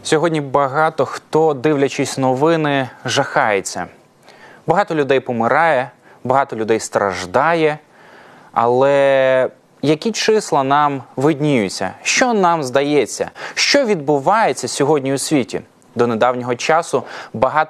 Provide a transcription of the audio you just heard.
Сьогодні багато хто, дивлячись новини, жахається. Багато людей помирає, багато людей страждає. Але які числа нам видніються? Що нам здається? Що відбувається сьогодні у світі? До недавнього часу багато